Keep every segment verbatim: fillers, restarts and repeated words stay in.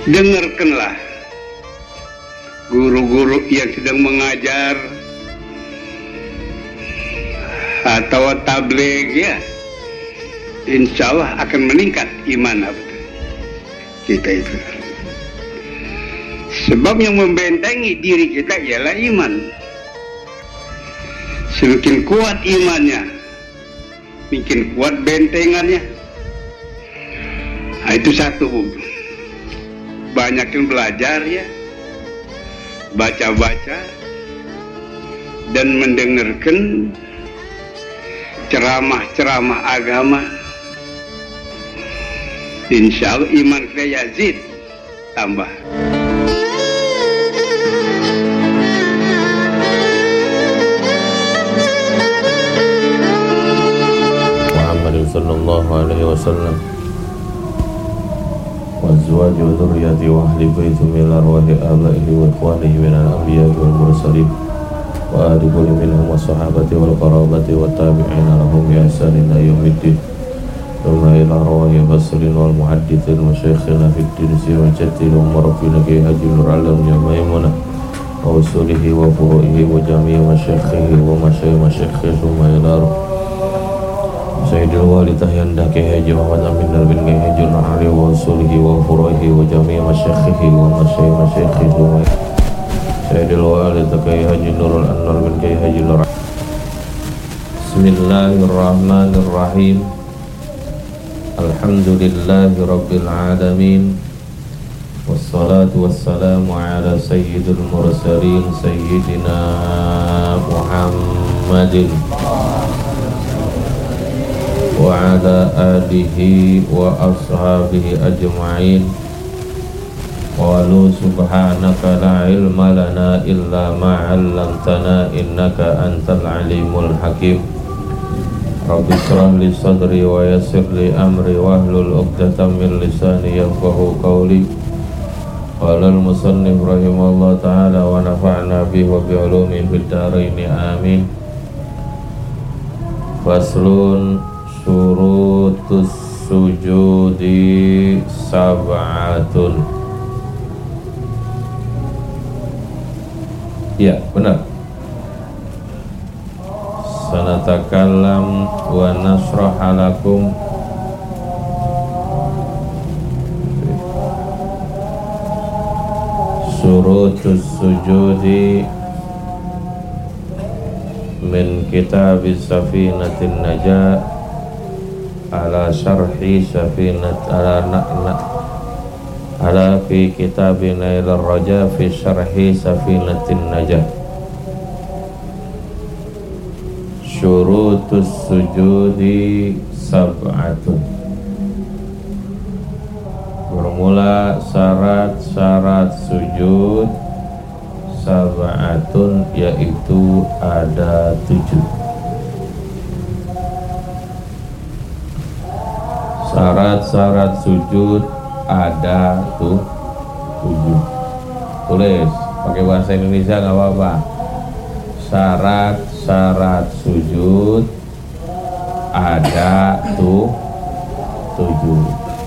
dengarkanlah guru-guru yang sedang mengajar atau tabligh, ya, insya Allah akan meningkat iman kita itu. Sebab yang membentengi diri kita ialah iman. Semakin kuat imannya, makin kuat bentengannya. Nah, itu satu. Banyakin belajar, ya, baca-baca dan mendengarkan ceramah-ceramah agama. Insya Allah iman kita yazid, tambah. Muhammad sallallahu alaihi wasallam wa azwaji wa dzurriyyati wa ahli baiti min arwahi abaihi wa ikhwanihi min al-anbiya'i wal mursalin wa ahli kulli minhum wa sahabati wal qarabati wa tabi'ina lahum bi ihsanin ila yaumiddin. Thumma ila arwahi basrin wal muhaddithin wa shaykhina fid din wa jaddihi wa rabbina ki haji nur alam ya maimuna wa usulihi wa furu'ihi wa jami'i masyayikhihi wa masyayikh masyayikhihi thumma ila Sayyidul Walidah Yanda Kiai Haji Muhammad Amin bin Kiai Haji Al-Ari wa usulihi wa furu'ihi wa jami'i masyayikhihi wa masyayikh masyayikhihi thumma Sayyidul Walidah Kiai Haji Nurul Anwar bin Kiai Haji Nur. Bismillahirrahmanirrahim. Alhamdulillahi Rabbil Alamin. Wassalatu wassalamu ala sayyidil mursalin Sayyidina Muhammadin wa ala alihi wa ashabihi ajma'in. Qalu subhanaka la ilma lana illa ma 'allamtana innaka antal alimul hakim. Rabbi shrah li sadri wa yassir li amri wahlul 'uqdatam min lisani yafqahu qawli. Qala al-musannif rahimahullah ta'ala wa nafa'na bihi wa bi 'ulumihi fid dharain amin. Faslun syurutus sujudi sab'atun. Ya, benar. Sanatakallam wa nasrah lakum syurutus sujudi min kitab Safinatin Najah ala syarhi Safinat ala na'na ala fi kitab Nail Raja fi syarhi Safinatin Najah. Syurutus sujudi sab'atun. Bermula syarat-syarat sujud sab'atun, yaitu ada tujuh. Syarat-syarat sujud ada tuh tujuh. Tulis pakai bahasa Indonesia nggak apa-apa. Syarat-syarat sujud ada tuh tujuh.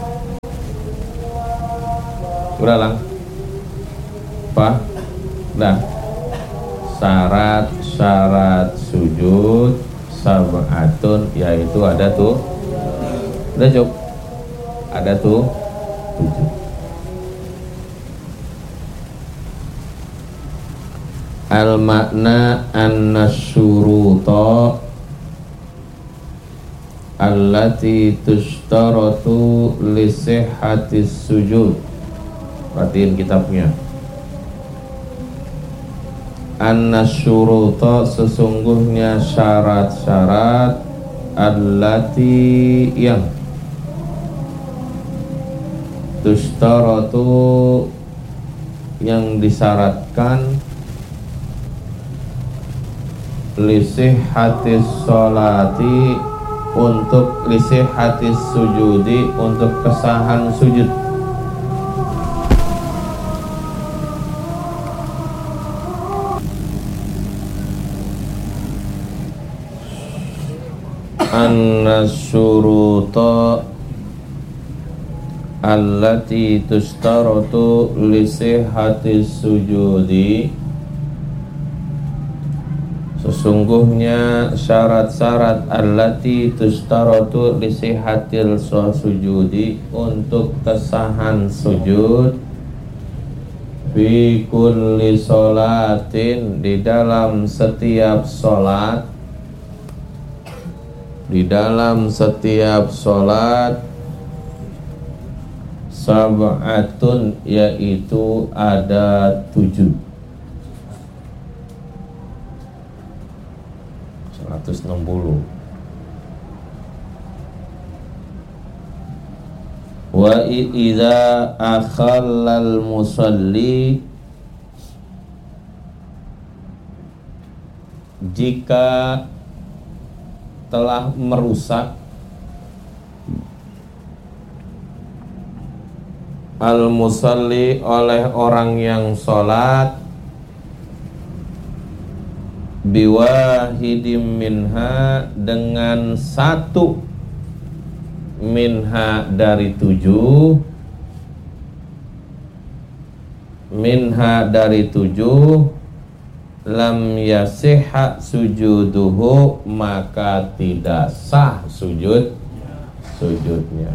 Udah lang, apa? Nah, syarat-syarat sujud sab'atun, yaitu ada tuh, udah cukup, ada tuh tujuh. Al makna anna syuruta allati tushtaratu li sihhatis sujud. Perhatiin kitabnya. Anna syuruta, sesungguhnya syarat-syarat allati yang tushtaratu yang disyaratkan lisih hati sholati untuk lisih hati sujudi, untuk kesahan sujud. Anna syuruta allati tustaratu li sihhati sujudi, sesungguhnya syarat-syarat allati tustaratu li sihhatil sujudi, untuk kesahan sujud, fi kulli sholatin, di dalam setiap sholat, di dalam setiap sholat, sab'atun, yaitu ada tujuh. seratus enam puluh. Wa idza akhallal musalli, jika telah merusak al-musalli, oleh orang yang sholat, biwahidim minha, dengan satu minha dari tujuh, minha dari tujuh, lam yasihha sujuduhu, maka tidak sah sujud sujudnya.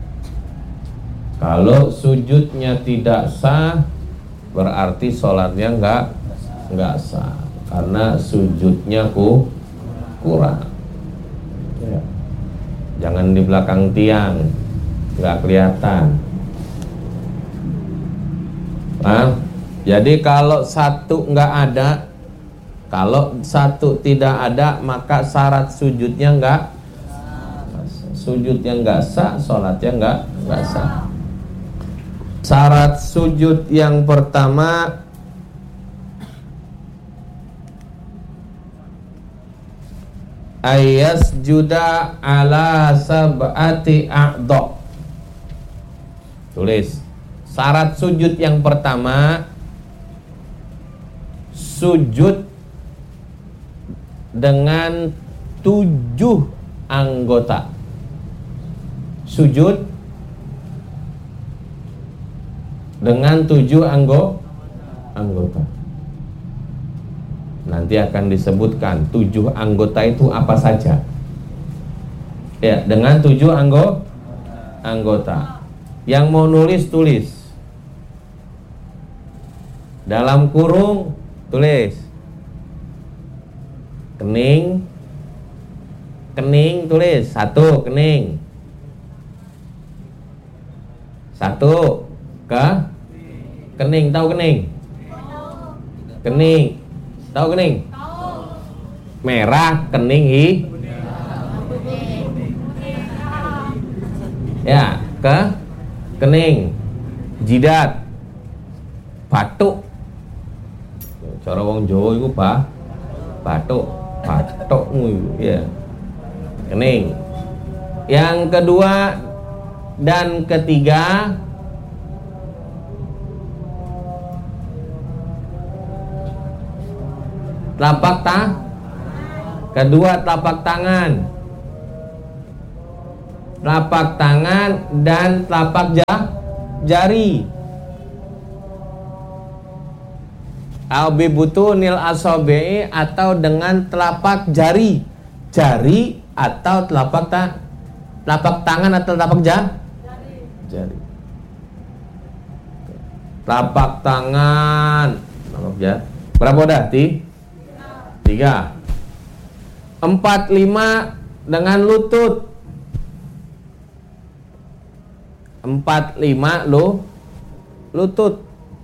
Kalau sujudnya tidak sah, berarti sholatnya enggak enggak sah, karena sujudnya ku kurang. Ya. Jangan di belakang tiang, enggak kelihatan. Nah, jadi kalau satu enggak ada, kalau satu tidak ada, maka syarat sujudnya enggak, sujudnya enggak sah, sholatnya enggak enggak sah. Syarat sujud yang pertama, ayas juda ala sab'ati a'dha. Tulis. Syarat sujud yang pertama, sujud dengan tujuh anggota. Sujud dengan tujuh anggo, anggota. Nanti akan disebutkan tujuh anggota itu apa saja. Ya, dengan tujuh anggo, anggota. Yang mau nulis, tulis. Dalam kurung, tulis. Kening, kening, tulis. Satu, kening. Satu, ke kening. Tahu kening? Kening. Tahu kening? Merah, kening, hi. Ya, ke kening. Jidat, batuk. Cara wong Jawa iku bah batuk, batuk ngono ya. Kening. Yang kedua dan ketiga, telapak tangan. Kedua, telapak tangan. Telapak tangan dan telapak jari. Au bi butunil asabi'i, atau dengan telapak jari. Jari atau telapak ta telapak tangan atau telapak jari. Jari. Telapak tangan, telapak jari. Berapa udah? Tiga. Empat, lima dengan lutut. Empat, lima lo lutut.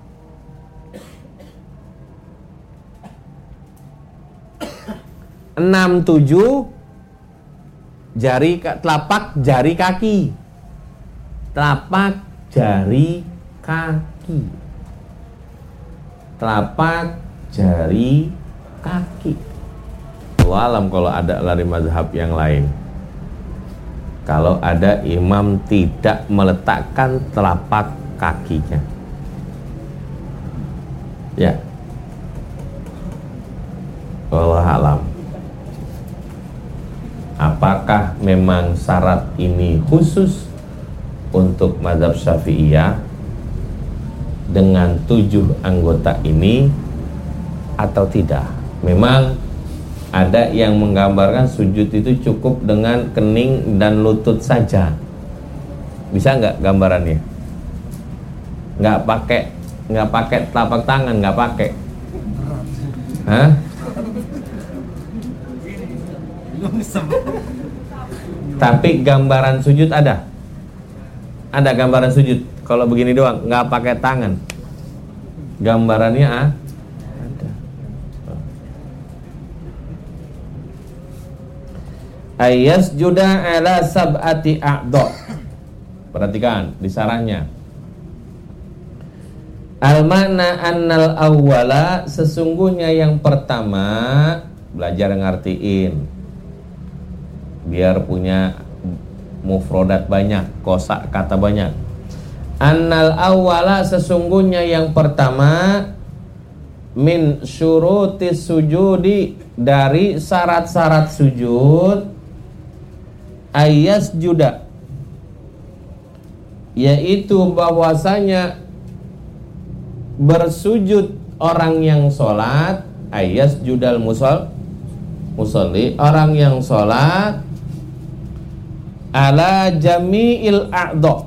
Enam, tujuh jari, telapak jari kaki. Telapak jari kaki. Telapak jari kaki. Walam kalau ada lari mazhab yang lain. Kalau ada imam tidak meletakkan telapak kakinya. Ya. Wallahu alam. Apakah memang syarat ini khusus untuk mazhab Syafi'iyah dengan tujuh anggota ini atau tidak. Memang ada yang menggambarkan sujud itu cukup dengan kening dan lutut saja. Bisa nggak gambarannya? Nggak pakai nggak pakai telapak tangan, nggak pakai. Hah? Tapi gambaran sujud ada. Ada gambaran sujud. Kalau begini doang, nggak pakai tangan. Gambarannya ah, ada. Ayas juda ala sab'ati a'dha. Perhatikan di sarahnya. Al-makna annal awwala, sesungguhnya yang pertama, belajar ngartiin biar punya mufrodat banyak, kosa kata banyak. Annal awwala, sesungguhnya yang pertama, min syuruti sujudi, dari syarat-syarat sujud, ayas juda, yaitu bahwasanya bersujud orang yang sholat, ayas judal musol musolli, orang yang sholat, ala jami'il a'dha,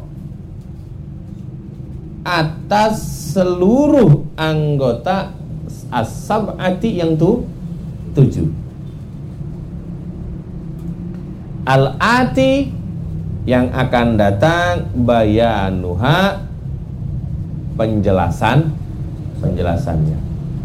atas seluruh anggota as-sab'ati yang tu tujuh. Al-ati, yang akan datang, bayanuha, penjelasan penjelasannya.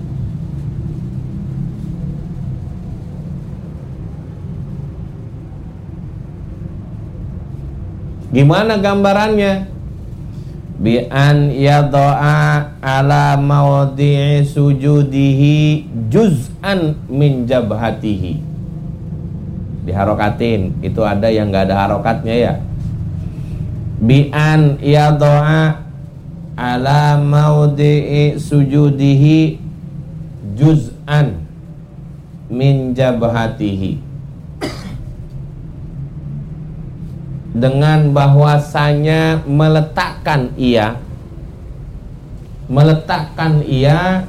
Gimana gambarannya? Bi an yadha'a ala mawdi'i sujudihi juz'an min jabhatihi. Diharokatin, itu ada yang nggak ada harokatnya ya. Bi an yadha'a ala mawdi'i sujudihi juz'an min jabhatihi, dengan bahwasanya meletakkan ia meletakkan ia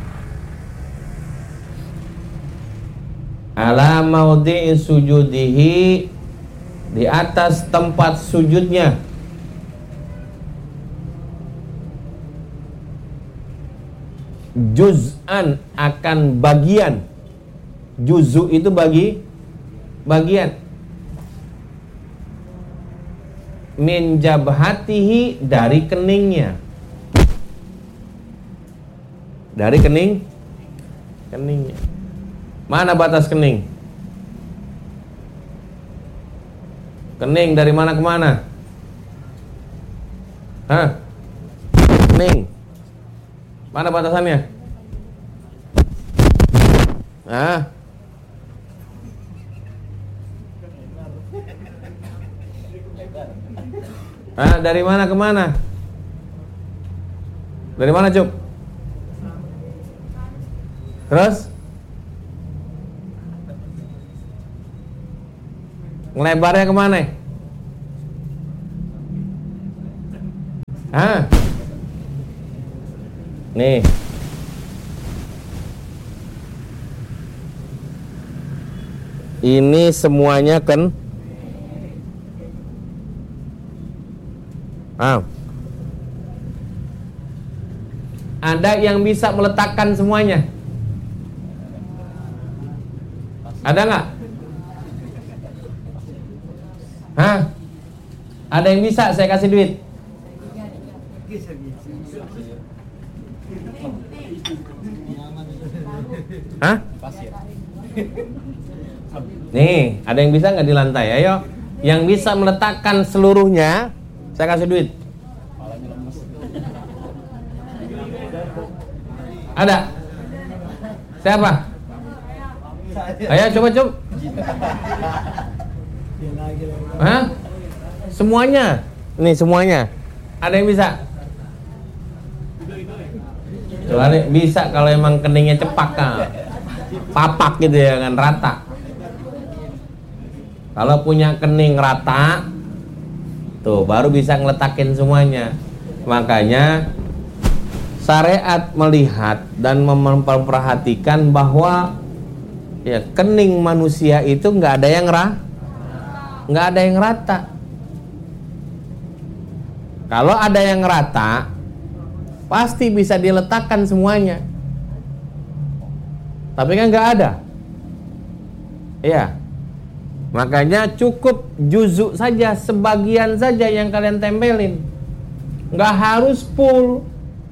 ala mawdi'i sujudihi, di atas tempat sujudnya, juz'an, akan bagian. Juzu itu bagi bagian. Min jabhatihi, dari keningnya. Dari kening keningnya. Mana batas kening? Kening dari mana ke mana? Hah? Kening. Mana batasannya? Ah. Ah, dari mana ke mana? Dari mana, Cuk? Terus? Ngelebarnya kemana? Ah. Nih. Ini semuanya kan ah. Ada yang bisa meletakkan semuanya? Ada nggak? Hah? Ada yang bisa? Saya kasih duit. Hah? Nih, ada yang bisa nggak di lantai? Ayo, yang bisa meletakkan seluruhnya, saya kasih duit. Ada? Siapa? Ayo coba coba. Hah? Semuanya? Nih semuanya. Ada yang bisa? Soalnya bisa kalau emang keningnya cepak kan. Papak gitu ya kan, rata. Kalau punya kening rata, Tuh, baru bisa ngeletakin semuanya. Makanya syariat melihat dan memperhatikan bahwa ya kening manusia itu nggak ada yang ra, nggak ada yang rata. Kalau ada yang rata, pasti bisa diletakkan semuanya. Tapi kan nggak ada. Iya. Makanya cukup juzuk saja, sebagian saja yang kalian tempelin. Nggak harus full.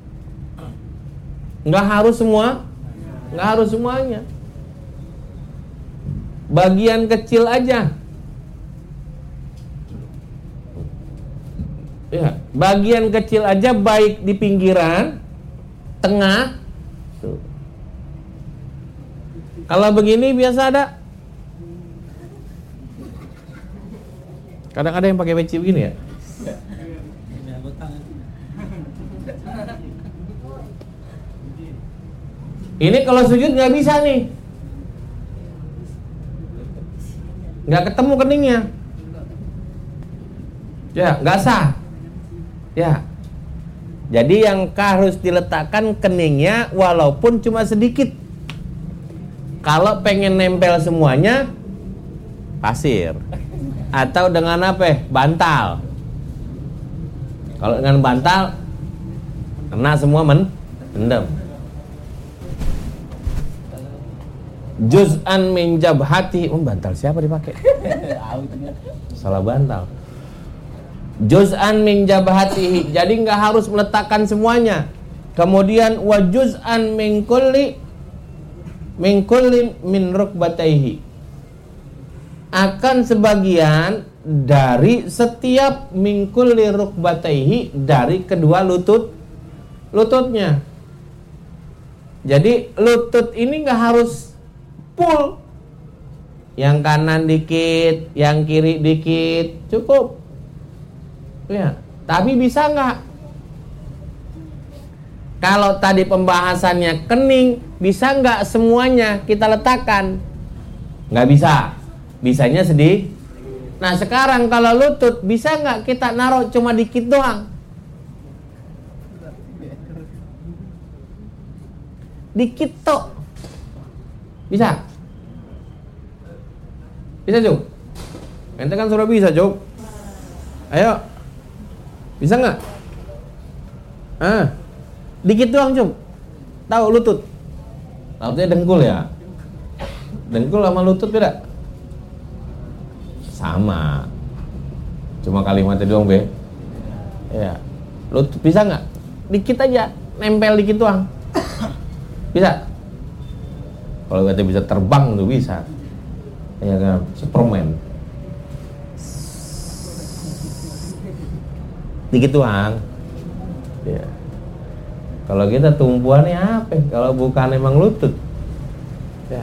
Nggak harus semua. Nggak harus semuanya. Bagian kecil aja. Ya, bagian kecil aja, baik di pinggiran, tengah. Tuh. Kalau begini biasa ada. Kadang ada yang pakai peci begini ya. Ini kalau sujud nggak bisa nih, nggak ketemu keningnya, ya nggak sah, ya. Jadi yang harus diletakkan keningnya walaupun cuma sedikit. Kalau pengen nempel semuanya, pasir. Atau dengan apa? Bantal. Kalau dengan bantal kena semua men mendem. Juz'an min jabhati. Oh, bantal siapa dipakai? Salah bantal. Juz'an min jabhatihi. Jadi nggak harus meletakkan semuanya. Kemudian wa juz'an min kulli min kulli min rukbataihi. Akan sebagian dari setiap mingkul lirukbataihi, dari kedua lutut lututnya. Jadi lutut ini nggak harus full. Yang kanan dikit, yang kiri dikit, cukup. Ya, tapi bisa nggak? Kalau tadi pembahasannya kening, bisa nggak semuanya kita letakkan? Nggak bisa. Bisanya sedih. Nah sekarang kalau lutut, bisa nggak kita naruh cuma dikit doang? Dikit tok. Bisa? Bisa Cuk? Ente kan sudah bisa Cuk. Ayo. Bisa nggak? Ah, dikit doang Cuk. Tahu lutut? Lututnya dengkul ya. Dengkul sama lutut beda? Sama, cuma kalimatnya doang be. Ya, lu bisa nggak? Dikit aja, nempel dikit doang. Bisa? Kalau katanya bisa terbang tuh bisa. Ya kan, Superman. Dikit doang. Ya. Kalau kita tumpuannya apa? Kalau bukan emang lutut. Ya.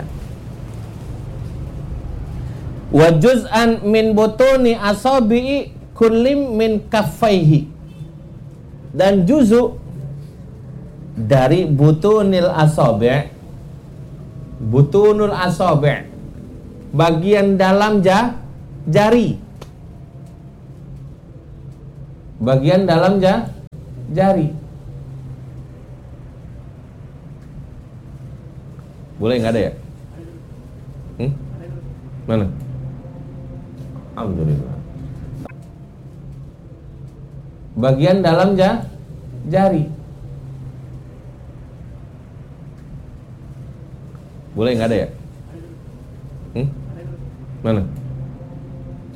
Wa juz'an min butuni asabi'i kullim min kaffaihi. Dan juzuk dari butunil asabi', butunul asabi', bagian dalam ja, jari, bagian dalam ja, jari. Boleh nggak ada ya? Hmm? Mana? Alhamdulillah. Bagian dalam ja, jari. Boleh nggak ada ya? Hmm? Mana?